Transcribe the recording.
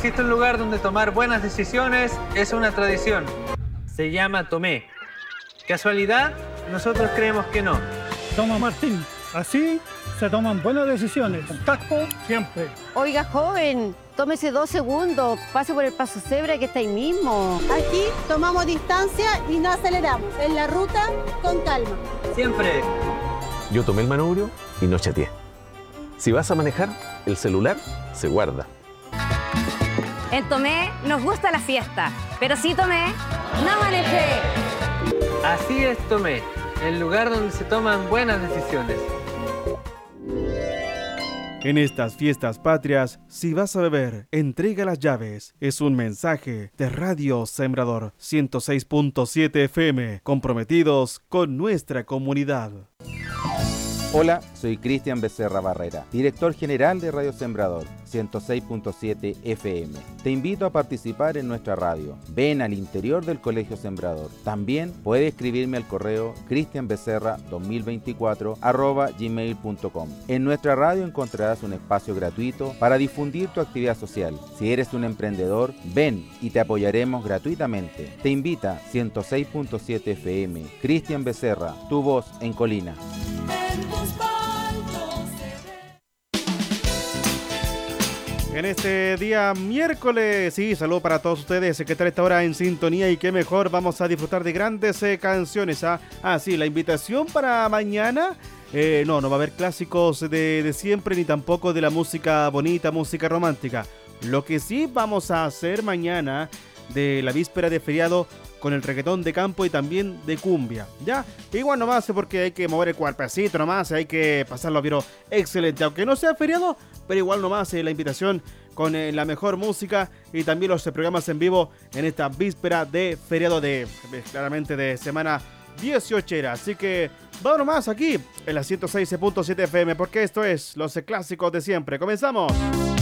existe un lugar donde tomar buenas decisiones, es una tradición. Se llama Tomé. ¿Casualidad? Nosotros creemos que no. Toma Martín, así se toman buenas decisiones. Contacto siempre. Oiga, joven, tómese 2 segundos, pase por el paso cebra que está ahí mismo. Aquí tomamos distancia y no aceleramos. En la ruta, con calma. Siempre. Yo tomé el manubrio y no chateé. Si vas a manejar, el celular se guarda. En Tomé nos gusta la fiesta, pero si tomé, no manejé. Así es Tomé, el lugar donde se toman buenas decisiones. En estas fiestas patrias, si vas a beber, entrega las llaves. Es un mensaje de Radio Sembrador 106.7 FM, comprometidos con nuestra comunidad. Hola, soy Cristian Becerra Barrera, director general de Radio Sembrador 106.7 FM. Te invito a participar en nuestra radio. Ven al interior del Colegio Sembrador. También puedes escribirme al correo cristianbecerra2024@gmail.com. En nuestra radio encontrarás un espacio gratuito para difundir tu actividad social. Si eres un emprendedor, ven y te apoyaremos gratuitamente. Te invita 106.7 FM. Cristian Becerra, tu voz en Colina. En este día miércoles, sí, saludo para todos ustedes que están a esta hora en sintonía y qué mejor, vamos a disfrutar de grandes canciones. Sí, la invitación para mañana, no va a haber clásicos de siempre ni tampoco de la música bonita, música romántica. Lo que sí vamos a hacer mañana de la víspera de feriado con el reggaetón de campo y también de cumbia, ¿ya? Igual nomás porque hay que mover el cuerpecito nomás, hay que pasarlo pero excelente, aunque no sea feriado, pero igual nomás la invitación con la mejor música y también los programas en vivo en esta víspera de feriado claramente de semana 18. Así que vamos nomás aquí en la 106.7 FM porque esto es los clásicos de siempre. ¡Comenzamos!